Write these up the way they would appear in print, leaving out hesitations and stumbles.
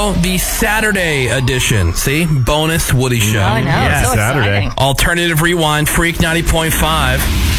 tomorrow, the Saturday edition. See? Bonus Woody Show. I know. Yeah, so Saturday. exciting. Alternative Rewind, Freak 90.5.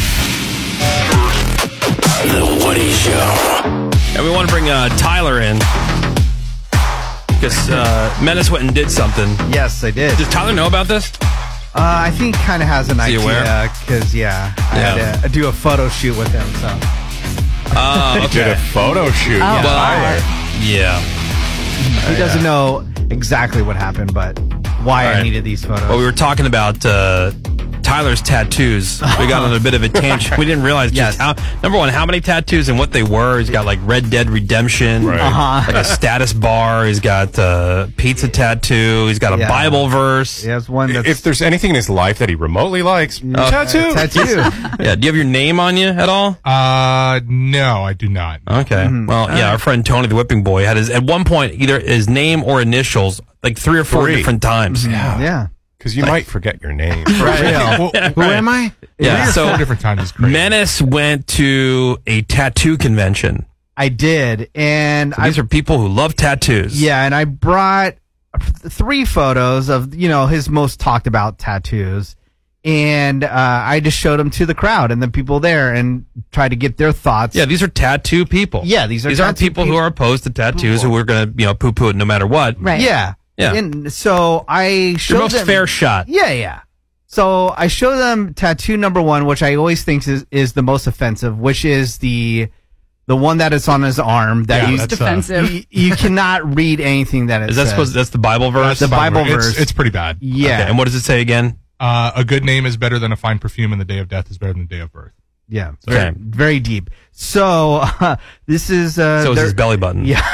The Woody Show. And we want to bring Tyler in. Because Menace went and did something. Yes, I did. Does Tyler know about this? I think he kind of has an idea. Because, I had to do a photo shoot with him. So. Okay. Did a photo shoot. Oh, Well, yeah. He doesn't know exactly what happened, but why I needed these photos. Well, we were talking about Tyler's tattoos. We got on a bit of a tangent. We didn't realize just how, number one, how many tattoos and what they were. He's got like Red Dead Redemption, like a status bar. He's got pizza tattoo. He's got a Bible verse. He has one that's... If there's anything in his life that he remotely likes, tattoo. Yeah. Do you have your name on you at all? No, I do not. Okay. Well, our friend Tony the Whipping Boy had at one point either his name or initials like 3 or 4 different times. Yeah. Because you might forget your name. Who am I? Yeah. So 4 different times is crazy. Menace went to a tattoo convention. I did. And So these are people who love tattoos. Yeah, and I brought 3 photos of, his most talked about tattoos. And I just showed them to the crowd and the people there and tried to get their thoughts. Yeah, these are tattoo people. Yeah, these aren't people who are opposed to tattoos who are going to, poo-poo it no matter what. Right. Yeah. Yeah. And so I showed Your most them, fair shot. Yeah. So I show them tattoo number 1, which I always think is the most offensive, which is the one that is on his arm that It's defensive. you cannot read anything that it Is that says. supposed? That's the Bible verse. The Bible verse. It's pretty bad. Yeah. Okay, and what does it say again? A good name is better than a fine perfume, and the day of death is better than the day of birth. Yeah. Okay. Very deep. So this is So is his belly button. Yeah.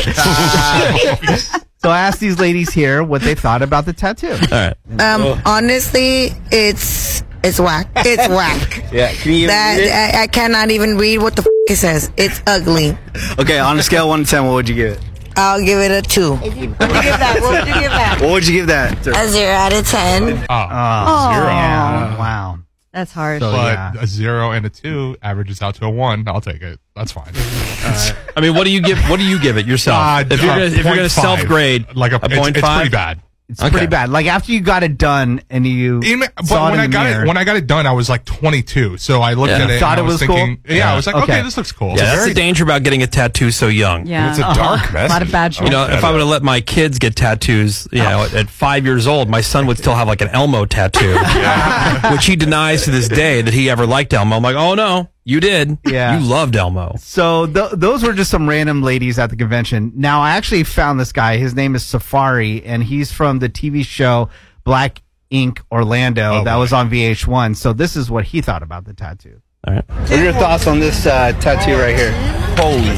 So I asked these ladies here what they thought about the tattoo. All right. Honestly, it's whack. It's whack. Yeah, can you That I cannot even read what the it says. It's ugly. Okay, on a scale of 1 to 10, what would you give it? I'll give it a 2. What would you give that? What would you give that? What would you give that? A 0 out of 10. 0. Yeah. Wow. That's hard. So, But a 0 and a 2 averages out to a 1. I'll take it. That's fine. I mean, what do you give? What do you give it yourself? If you're gonna 0.5. self grade, Like a point it's pretty bad. It's pretty bad. Like after you got it done and you But saw when it I in the got mirror. it, when I got it done, I was like 22. So I looked at it. Thought and I it was thinking, cool? Yeah, I was like, Okay. okay, this looks cool. yeah, that's the danger about getting a tattoo so young. Yeah. It's a dark message. A lot of bad shit. You know, if I would have let my kids get tattoos, at 5 years old, my son would still have like an Elmo tattoo, which he denies to this day that he ever liked Elmo. I'm like, oh no, you did. Yeah. You loved Elmo. So those were just some random ladies at the convention. Now I actually found this guy. His name is Safari, and he's from the TV show Black Ink Orlando that was on VH1. So this is what he thought about the tattoo. All right. What are your thoughts on this tattoo right here? Holy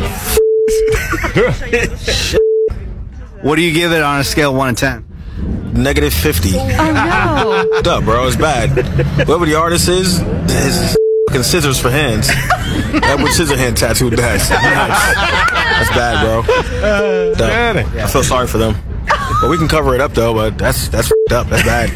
What do you give it on a scale of 1 to 10? -50. Oh no. What's up, bro? It's bad. Whoever the artist is, his fucking scissors for hands. Edward Scissorhand tattooed that. That's bad, bro. Dumb. I feel sorry for them. But we can cover it up though. But that's f***ed up. That's bad.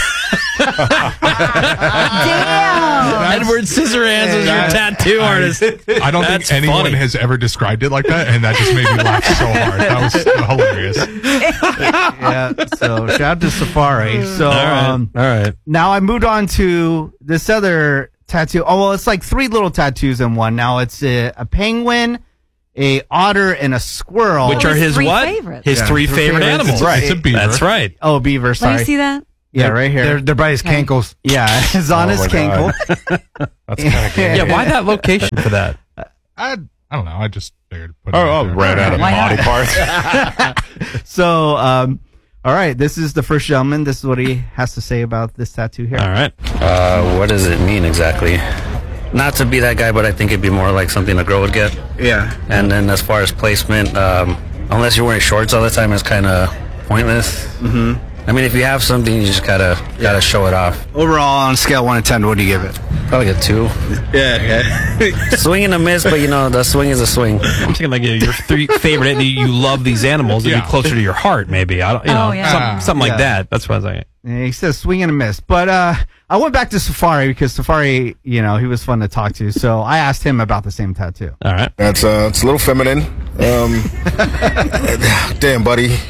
Damn. Edward Scissorhands is your tattoo artist. I don't That's think anyone funny. has ever described it like that, and that just made me laugh so hard. That was hilarious. Yeah. So shout out to Safari. So All right. now I moved on to this other tattoo. Oh well, it's like 3 little tattoos in one. Now it's a penguin, a otter, and a squirrel. Which are his his 3 what? favorites. His Yeah, 3 3 favorite favorites. animals. Right. It's a beaver. That's right. Oh, beaver. Let Sorry. me see that. Yeah, right here. They're by his cankles. Yeah, it's on Oh his my cankle. That's kind of good. Yeah, why that location for that? I don't know. I just figured. Put Ran out of Why body not? parts. So, all right, this is the first gentleman. This is what he has to say about this tattoo here. All right. What does it mean exactly? Not to be that guy, but I think it'd be more like something a girl would get. Yeah. And then as far as placement, unless you're wearing shorts all the time, it's kind of pointless. Mm-hmm. I mean, if you have something, you just gotta show it off. Overall, on a scale of 1 to 10, what do you give it? Probably a 2. Yeah. Swing and a miss, but the swing is a swing. I'm thinking like your 3 favorite. You love these animals. It'd be closer to your heart, maybe. I don't. Something like that. That's what I was thinking. And he says swing and a miss. But I went back to Safari because Safari, he was fun to talk to. So I asked him about the same tattoo. All right. That's it's a little feminine. Damn, buddy.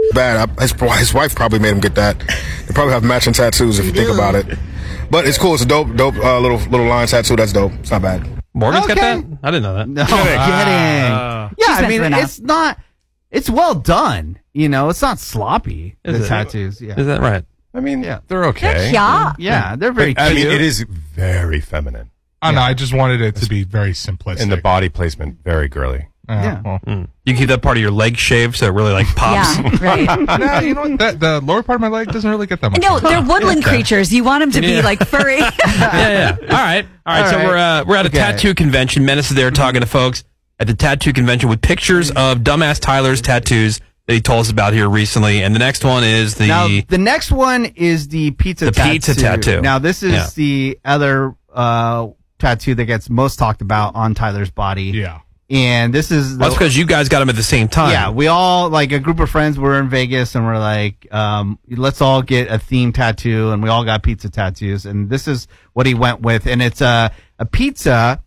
bad. His wife probably made him get that. They probably have matching tattoos if you think about it. But it's cool. It's a dope little line tattoo. That's dope. It's not bad. Morgan's got that? I didn't know that. No kidding. Yeah, I mean, it's not. It's well done. You know, it's not sloppy. The tattoos. Yeah. Is that right? I mean, they're okay. Yeah, they're very cute. I mean, it is very feminine. I know. I just wanted it to be very simplistic. And the body placement, very girly. Well. You keep that part of your leg shaved so it really like pops. Yeah, right. No, you know what? The lower part of my leg doesn't really get that much. No, they're woodland creatures. You want them to be like furry. Yeah. All right. So we're at a tattoo convention. Menace is there talking to folks at the tattoo convention with pictures of dumbass Tyler's tattoos that he told us about here recently. And the next one is the next one is the pizza tattoo. Now this is the other tattoo that gets most talked about on Tyler's body. Yeah. And this is that's because you guys got them at the same time. Yeah, we all, like a group of friends, were in Vegas and we're like, let's all get a theme tattoo, and we all got pizza tattoos. And this is what he went with, and it's a pizza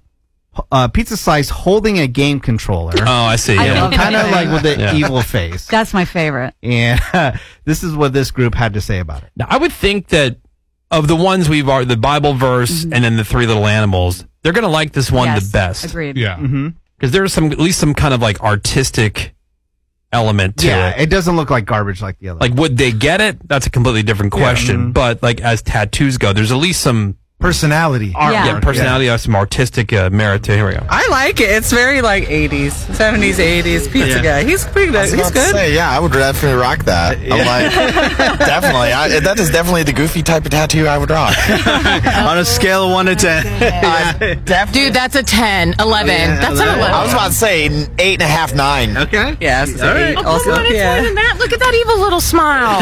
slice holding a game controller. Oh, I see. Yeah, kind of like with the evil face. That's my favorite. And this is what this group had to say about it. Now, I would think that of the ones the Bible verse and then the three little animals, they're going to like this one the best. Agreed. Yeah. Mm-hmm. Because there's at least some kind of like artistic element to it. It doesn't look like garbage like the other. Like, would they get it? That's a completely different question. But like as tattoos go, there's at least some personality. Personality, some artistic merit to. Here we go. I like it. It's very like 80s, 70s, 80s pizza guy. He's pretty good. He's good. I would definitely rock that. I'm like, definitely. That is definitely the goofy type of tattoo I would rock. On a scale of 1 to 10. Dude, that's a 10, 11. That's an 11. I was about to say 8.5, 9. Okay. Yes. All right. Also, it's more than that. Look at that evil little smile.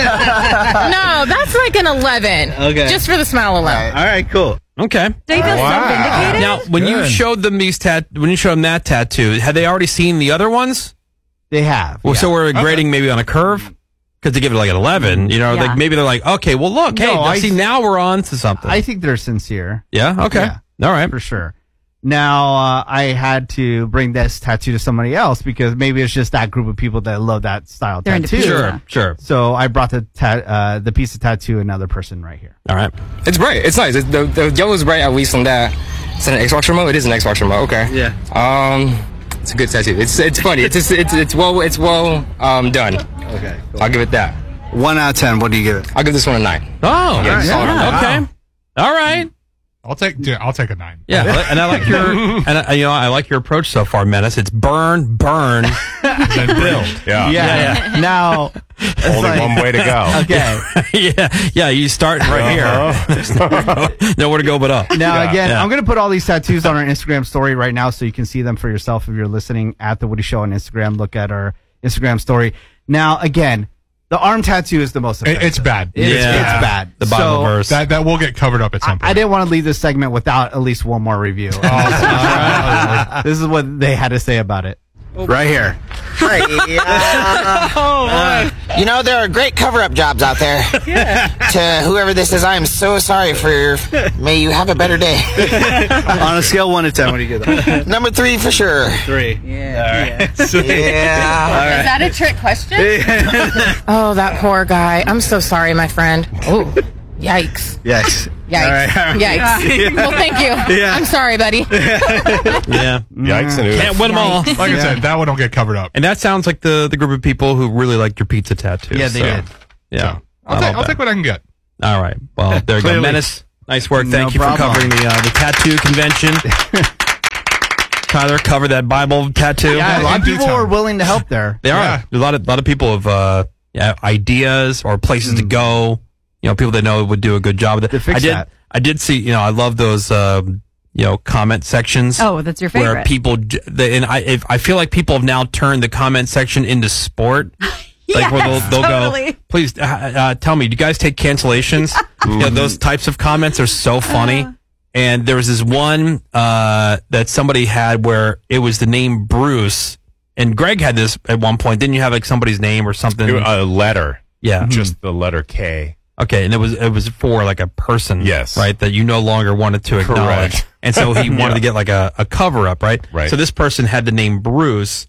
No, that's like an 11. Okay. Just for the smile alone. All right, cool. Okay. They feel so vindicated. Now, when you showed them that tattoo, had they already seen the other ones? They have. Well, so we're grading maybe on a curve because they give it like an 11. You know, like maybe they're like, okay, well, look, now we're on to something. I think they're sincere. Yeah. Okay. Yeah. All right. For sure. Now, I had to bring this tattoo to somebody else because maybe it's just that group of people that love that style They're into tattoo. pizza. Sure. So I brought the piece of tattoo to another person right here. All right. It's bright. It's nice. The yellow's bright, at least on that. It's an Xbox remote. It is an Xbox remote. Okay. Yeah. It's a good tattoo. It's funny. It's well done. Okay. Cool. I'll give it that. 1 out of 10. What do you give it? I'll give this one a 9. Oh. Yeah, Okay. All right. I'll take a 9. Yeah, and I like your I like your approach so far, Menace. It's burn, then build. Yeah. Now, Only one way to go. Okay. yeah. You start right here. Nowhere to go but up. Now, again, I'm going to put all these tattoos on our Instagram story right now so you can see them for yourself if you're listening at The Woody Show on Instagram. Look at our Instagram story. Now, again, the arm tattoo is the most offensive. It's bad. It's bad. The Bible verse. That will get covered up at some point. I didn't want to leave this segment without at least one more review. This is what they had to say about it. Right here. You know, there are great cover-up jobs out there. To whoever this is, I am so sorry for your... May you have a better day. On a scale of 1 to 10, what do you give it? Number 3 for sure. 3. Yeah. All right. Sweet. Yeah. All right. Is that a trick question? Oh, that poor guy. I'm so sorry, my friend. Oh, yikes. Yes. Yikes. All right. Yikes. Well, thank you. Yeah. I'm sorry, buddy. Yeah. Yikes and Can't win them all. Like I said, that one will get covered up. And that sounds like the group of people who really liked your pizza tattoo. Yeah, they did. Yeah. So, I'll take what I can get. All right. Well, there you go. Clearly. Menace, nice work. Thank you problem. for covering the tattoo convention. Tyler covered that Bible tattoo. Yeah, a lot of due people time. are willing to help there. They are. Yeah. A lot of people have ideas or places to go. You know, people that know would do a good job with it. To fix that. I did see. I love those. Comment sections. Oh, that's your favorite. Where people I feel like people have now turned the comment section into sport. Like where they'll totally. go, please tell me, do you guys take cancellations? Those types of comments are so funny. And there was this one that somebody had where it was the name Bruce. And Greg had this at one point. Didn't you have like somebody's name or something? A letter. Yeah. Just the letter K. Okay, and it was for like a person, Yes. right, that you no longer wanted to acknowledge. Correct. And so he wanted to get like a cover up, right? Right. So this person had the name Bruce,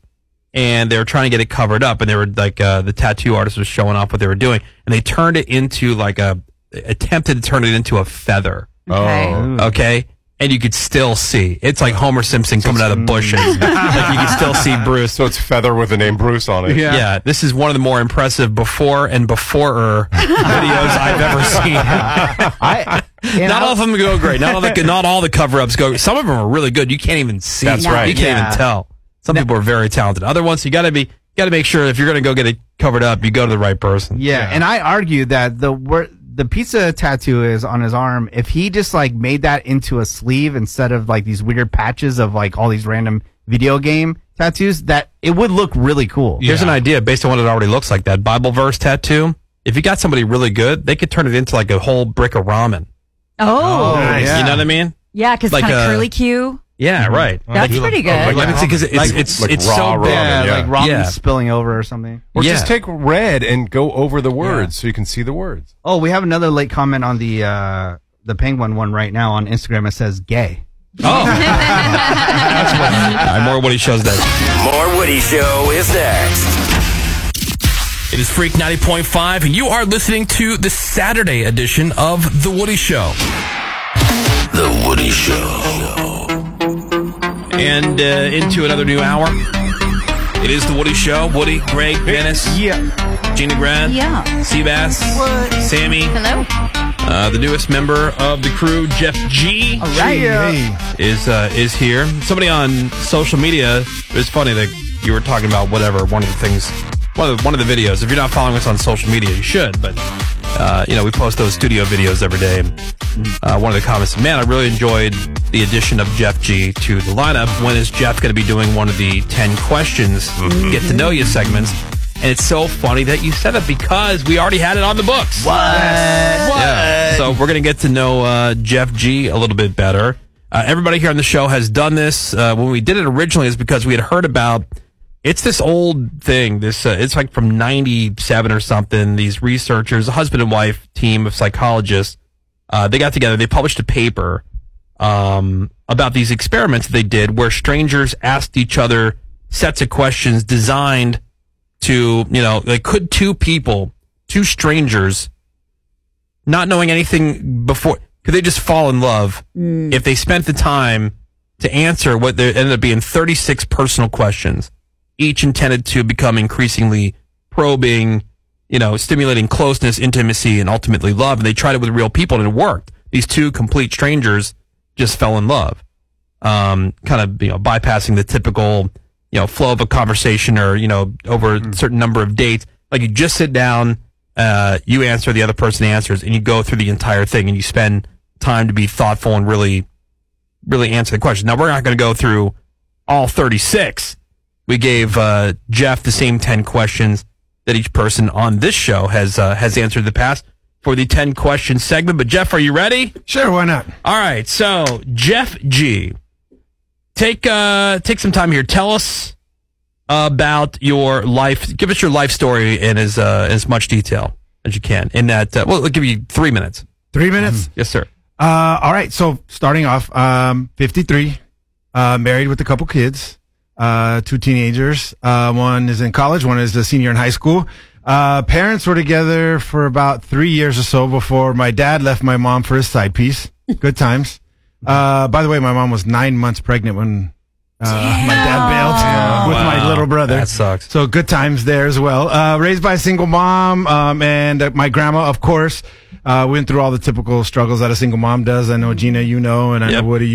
and they were trying to get it covered up, and they were like the tattoo artist was showing off what they were doing, and they turned it into attempted to turn it into a feather. Okay. And you could still see. It's like Homer Simpson coming out of the bushes. Like you can still see Bruce. So it's feather with the name Bruce on it. Yeah. This is one of the more impressive before and before videos I've ever seen. Not all of them go great. Not all the cover-ups go. Some of them are really good. You can't even see. That's right. You can't even tell. Some people are very talented. Other ones, you got to make sure if you're going to go get it covered up, you go to the right person. Yeah. And I argue that the pizza tattoo is on his arm. If he just like made that into a sleeve instead of like these weird patches of like all these random video game tattoos, that it would look really cool. Here's an idea based on what it already looks like. That Bible verse tattoo. If you got somebody really good, they could turn it into like a whole brick of ramen. Oh, nice. You know what I mean? Yeah, because like kind of curly Q. Yeah, right. That's pretty good. Because it's like so raw big. ramen, like ramen spilling over or something. Or just take red and go over the words so you can see the words. Oh, we have another late comment on the Penguin one right now on Instagram. It says gay. Oh. That's what. All right, more Woody Show's next. More Woody Show is next. It is Freak 90.5, and you are listening to the Saturday edition of The Woody Show. The Woody Show. And into another new hour. It is The Woody Show. Woody, Greg, Dennis, Gina Grant, Seabass, Sammy. Hello. The newest member of the crew, Jeff G. All right. Is here. Somebody on social media, it was funny that you were talking about one of the videos. If you're not following us on social media, you should, but we post those studio videos every day. One of the comments, man, I really enjoyed the addition of Jeff G to the lineup. When is Jeff going to be doing one of the 10 questions, get to know you segments? And it's so funny that you said it because we already had it on the books. What? Yeah. So we're going to get to know Jeff G a little bit better. Everybody here on the show has done this. When we did it originally, is because we had heard about. It's this old thing. It's like from 97 or something. These researchers, a husband and wife team of psychologists, they got together. They published a paper about these experiments they did where strangers asked each other sets of questions designed to, could two strangers, not knowing anything before, could they just fall in love if they spent the time to answer what there ended up being 36 personal questions, each intended to become increasingly probing, stimulating closeness, intimacy, and ultimately love. And they tried it with real people, and it worked. These two complete strangers just fell in love, bypassing the typical, flow of a conversation or, over a certain number of dates. Like you just sit down, you answer, the other person answers, and you go through the entire thing, and you spend time to be thoughtful and really, really answer the question. Now, we're not going to go through all 36. We gave Jeff the same 10 questions that each person on this show has answered in the past for the 10 question segment. But Jeff, are you ready? Sure, why not? All right. So Jeff G, take some time here. Tell us about your life. Give us your life story in as much detail as you can. In that, we'll give you 3 minutes. 3 minutes? Yes, sir. All right. So starting off, 53, married with a couple kids. 2 teenagers. One is in college. One is a senior in high school. Parents were together for about 3 years or so before my dad left my mom for his side piece. Good times. By the way, my mom was 9 months pregnant when my dad bailed with my little brother. That sucks. So good times there as well. Raised by a single mom, and my grandma, of course, went through all the typical struggles that a single mom does. I know Gina, and I know Woody,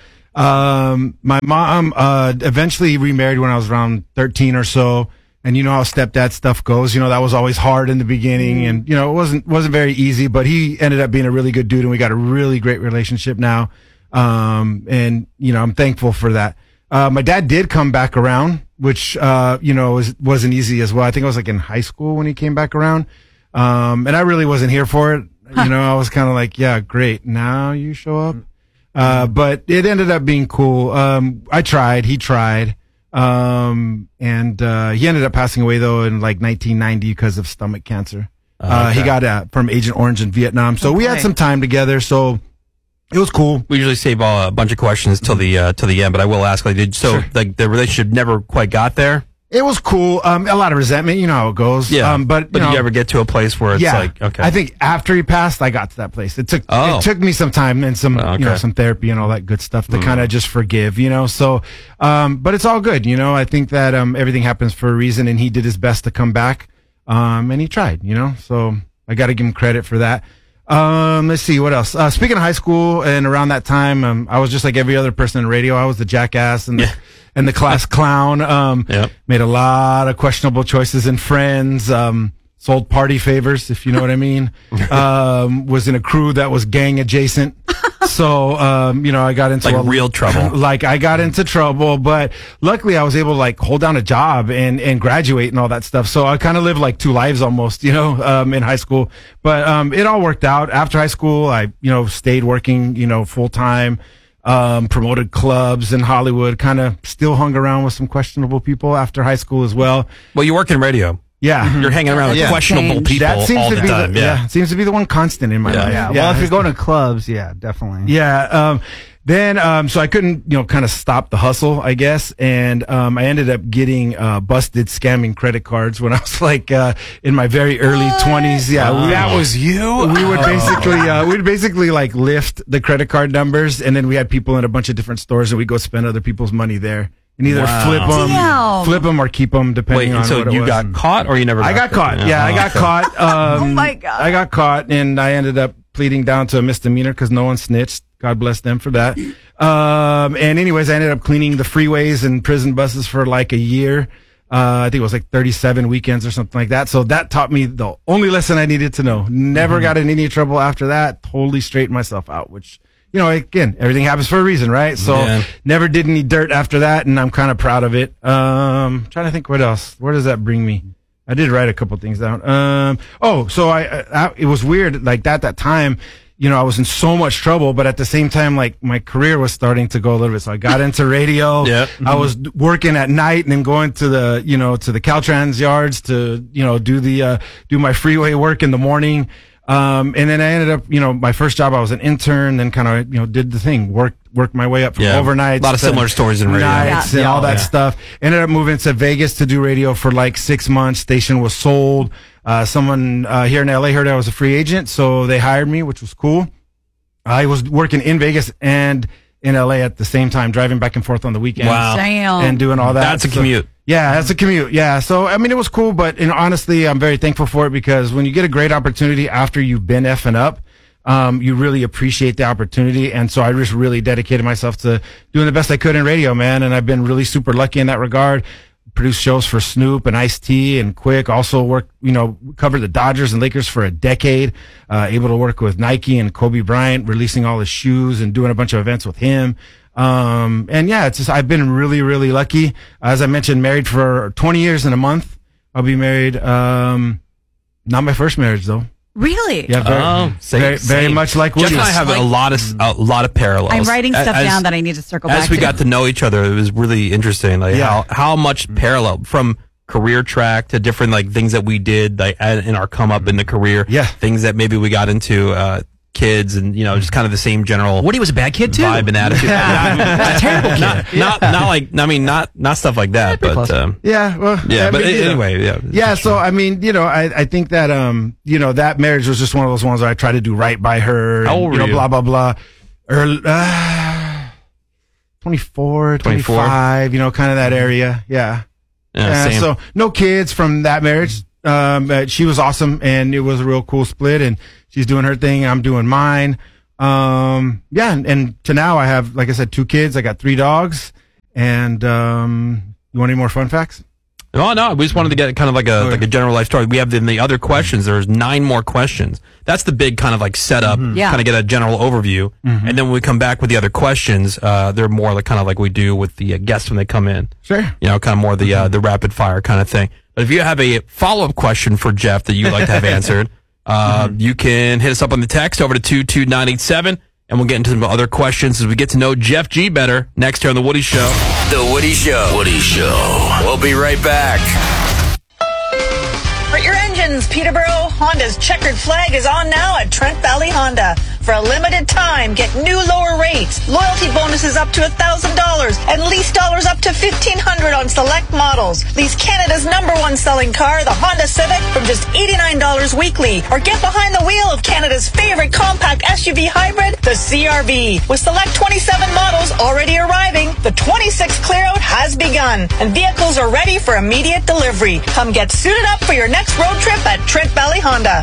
my mom eventually remarried when I was around 13 or so, and you know how stepdad stuff goes. That was always hard in the beginning, and it wasn't very easy, but he ended up being a really good dude, and we got a really great relationship now. And I'm thankful for that. My dad did come back around, which wasn't easy as well. I think I was like in high school when he came back around, and I really wasn't here for it. I was kind of like, yeah, great, now you show up. But it ended up being cool. I tried, he tried. And he ended up passing away though in like 1990 because of stomach cancer. Okay. He got from Agent Orange in Vietnam. So we had some time together. So it was cool. We usually save a bunch of questions till the end, but I will ask, the relationship never quite got there? It was cool. A lot of resentment, you know how it goes. Yeah. But did you ever get to a place where it's like, okay. I think after he passed, I got to that place. It took me some time and some some therapy and all that good stuff to kind of just forgive, you know. So, but it's all good, you know. I think that everything happens for a reason, and he did his best to come back, and he tried, you know. So I got to give him credit for that. Let's see what else. Speaking of high school, and around that time, I was just like every other person in radio. I was the jackass and the class clown. Made a lot of questionable choices in Friends. Sold party favors, if you know what I mean. Was in a crew that was gang adjacent. So, you know, I got into real trouble. I got into trouble, but luckily I was able to hold down a job and graduate and all that stuff. So I kind of lived two lives almost, you know, in high school. But it all worked out. After high school, I, you know, stayed working, you know, full time. Promoted clubs in Hollywood, kind of still hung around with some questionable people after high school as well. Well, you work in radio. Yeah. You're hanging around with questionable people all the time. It seems to be the one constant in my life. Yeah. Well, if you're going to clubs, definitely. Yeah. Then, so I couldn't, you know, kind of stop the hustle, I guess. And, I ended up getting, busted scamming credit cards when I was in my very early 20s. Yeah. That was you? We would basically, lift the credit card numbers, and then we had people in a bunch of different stores, and we'd go spend other people's money there. And either flip them or keep them, depending on what it was. So you got caught, or you never I got caught. Yeah, I got caught. Oh my God. I got caught, and I ended up pleading down to a misdemeanor because no one snitched. God bless them for that. And anyways, I ended up cleaning the freeways and prison buses for a year. I think it was 37 weekends or something like that. So that taught me the only lesson I needed to know. Never got in any trouble after that. Totally straightened myself out, which, you know, again, everything happens for a reason, right? So never did any dirt after that, and I'm kind of proud of it. Trying to think what else. Where does that bring me? I did write a couple things down. So I it was weird, that time. You know, I was in so much trouble, but at the same time, my career was starting to go a little bit. So I got into radio. I was working at night and then going to the Caltrans yards to, you know, do my freeway work in the morning. And then I ended up, you know, my first job, I was an intern, then kind of, you know, did the thing, worked my way up from overnights. A lot of similar stories in radio. Nights and all that stuff. Ended up moving to Vegas to do radio for 6 months. Station was sold. Someone here in LA heard I was a free agent, so they hired me, which was cool. I was working in Vegas and in LA at the same time, driving back and forth on the weekends. Wow. Damn. And doing all that. That's a commute. Yeah, that's a commute. Yeah. So, I mean, it was cool, but honestly, I'm very thankful for it because when you get a great opportunity after you've been effing up, you really appreciate the opportunity. And so I just really dedicated myself to doing the best I could in radio, man. And I've been really super lucky in that regard. Produced shows for Snoop and Ice-T and Quick. Also worked, you know, covered the Dodgers and Lakers for a decade. Able to work with Nike and Kobe Bryant, releasing all his shoes and doing a bunch of events with him. And yeah, it's just, I've been really, really lucky. As I mentioned, married for 20 years in a month. I'll be married. Not my first marriage though. Really? Yeah, very much like Woody. Jeff and I have a lot of parallels. I'm writing stuff down that I need to circle back to. As we got to know each other, it was really interesting. How much parallel from career track to different things that we did in our come up in the career. Yeah. Things that maybe we got into kids and just kind of the same general Woody was a bad kid too. Vibe and attitude. A terrible kid. Not stuff like that, but anyway. So I mean, I think that that marriage was just one of those ones where I tried to do right by her. How old were you? Blah blah blah. 24, 25, kind of that area. Yeah. Same. So no kids from that marriage. She was awesome and it was a real cool split and she's doing her thing. I'm doing mine. And to now I have, like I said, 2 kids. I got 3 dogs and, you want any more fun facts? Oh, no, we just wanted to get kind of like a general life story. We have the other questions. There's 9 more questions. That's the big kind of setup, kind of get a general overview. And then when we come back with the other questions, they're more kind of like we do with the guests when they come in. Sure. Kind of more the rapid fire kind of thing. But if you have a follow-up question for Jeff that you'd like to have answered, you can hit us up on the text over to 22987, and we'll get into some other questions as we get to know Jeff G better next here on The Woody Show. The Woody Show. Woody Show. We'll be right back. For your engines, Peterborough Honda's checkered flag is on now at Trent Valley Honda. For For a limited time, get new lower rates, loyalty bonuses up to $1,000, and lease dollars up to $1,500 on select models. Lease Canada's #1 selling car, the Honda Civic, from just $89 weekly. Or get behind the wheel of Canada's favorite compact SUV hybrid, the CR-V. With select 27 models already arriving, the 26 clearout has begun, and vehicles are ready for immediate delivery. Come get suited up for your next road trip at Trent Valley Honda.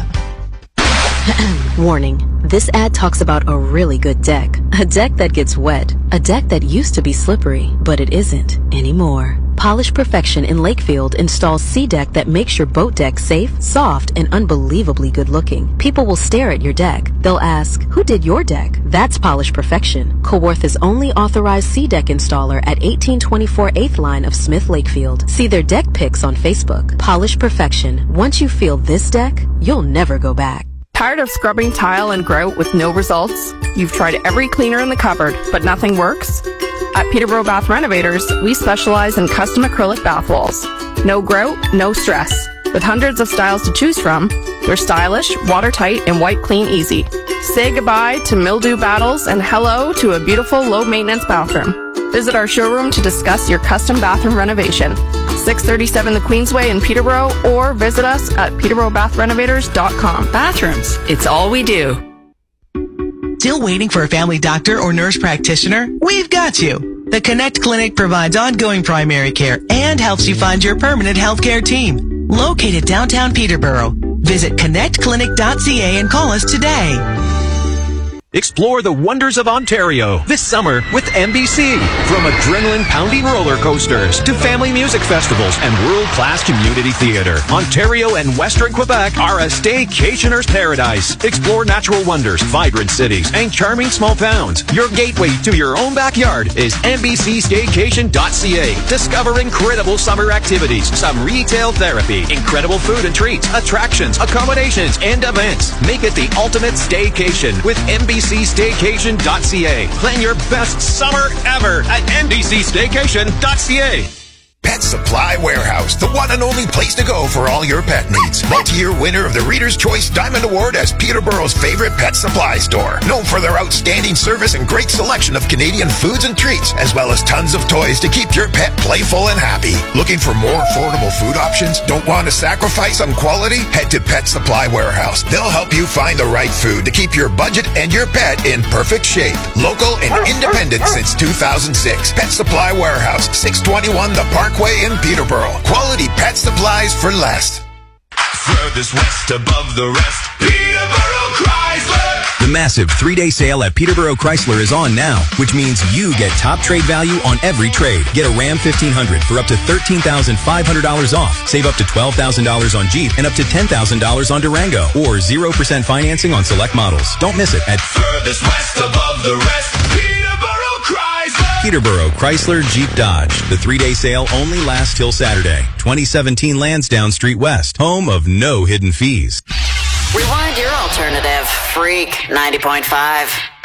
Warning. This ad talks about a really good deck. A deck that gets wet. A deck that used to be slippery, but it isn't anymore. Polish Perfection in Lakefield installs SeaDeck that makes your boat deck safe, soft, and unbelievably good looking. People will stare at your deck. They'll ask, who did your deck? That's Polish Perfection, Kawarth's only authorized SeaDeck installer at 1824 8th Line of Smith Lakefield. See their deck pics on Facebook. Polish Perfection. Once you feel this deck, you'll never go back. Tired of scrubbing tile and grout with no results? You've tried every cleaner in the cupboard, but nothing works? At Peterborough Bath Renovators, we specialize in custom acrylic bath walls. No grout, no stress. With hundreds of styles to choose from, they're stylish, watertight, and wipe clean easy. Say goodbye to mildew battles and hello to a beautiful low-maintenance bathroom. Visit our showroom to discuss your custom bathroom renovation. 637 the Queensway in Peterborough, or visit us at peterborough.bathrenovators.com. Bathrooms, it's all we do. Still waiting for a family doctor or nurse practitioner? We've got you. The Connect Clinic provides ongoing primary care and helps you find your permanent healthcare team. Located downtown Peterborough. Visit connectclinic.ca and call us today. Explore the wonders of Ontario this summer with MBC. From adrenaline-pounding roller coasters to family music festivals and world-class community theater, Ontario and Western Quebec are a staycationer's paradise. Explore natural wonders, vibrant cities, and charming small towns. Your gateway to your own backyard is NBCStaycation.ca. Discover incredible summer activities, some retail therapy, incredible food and treats, attractions, accommodations, and events. Make it the ultimate staycation with NBCStaycation.ca. Plan your best summer ever at NBCStaycation.ca. Pet Supply Warehouse, the one and only place to go for all your pet needs. Multi-year winner of the Reader's Choice Diamond Award as Peterborough's favorite pet supply store. Known for their outstanding service and great selection of Canadian foods and treats, as well as tons of toys to keep your pet playful and happy. Looking for more affordable food options? Don't want to sacrifice on quality? Head to Pet Supply Warehouse. They'll help you find the right food to keep your budget and your pet in perfect shape. Local and independent since 2006. Pet Supply Warehouse, 621 The Parkway in Peterborough. Quality pet supplies for less. Furthest west above the rest, Peterborough Chrysler. The massive 3-day sale at Peterborough Chrysler is on now, which means you get top trade value on every trade. Get a Ram 1500 for up to $13,500 off. Save up to $12,000 on Jeep and up to $10,000 on Durango. Or 0% financing on select models. Don't miss it at Furthest west above the rest, Peterborough Chrysler. Peterborough Chrysler Jeep Dodge. The 3-day sale only lasts till Saturday. 2017 Lansdowne Street West. Home of no hidden fees. Rewind your alternative. Freak 90.5.